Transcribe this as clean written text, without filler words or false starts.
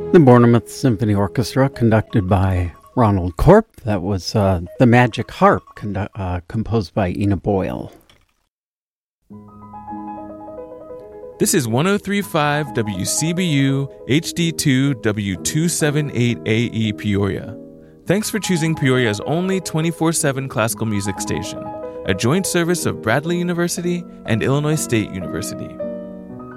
The Bournemouth Symphony Orchestra, conducted by Ronald Corp. That was The Magic Harp, composed by Ina Boyle. This is 103.5 WCBU HD2 W278AE Peoria. Thanks for choosing Peoria's only 24/7 classical music station, a joint service of Bradley University and Illinois State University.